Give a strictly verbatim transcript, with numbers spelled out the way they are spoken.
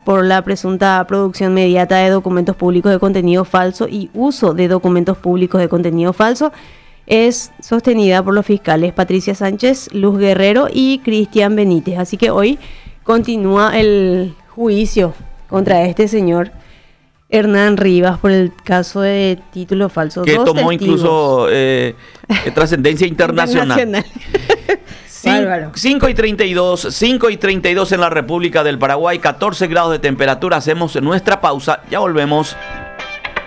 por la presunta producción mediata de documentos públicos de contenido falso y uso de documentos públicos de contenido falso es sostenida por los fiscales Patricia Sánchez, Luz Guerrero y Cristian Benítez. Así que hoy continúa el juicio contra este señor Hernán Rivas por el caso de título falso. Que Dos tomó testigos. incluso eh, trascendencia internacional. Internacional. Bárbaro. cinco y treinta y dos, cinco y treinta y dos en la República del Paraguay, catorce grados de temperatura. Hacemos nuestra pausa, ya volvemos.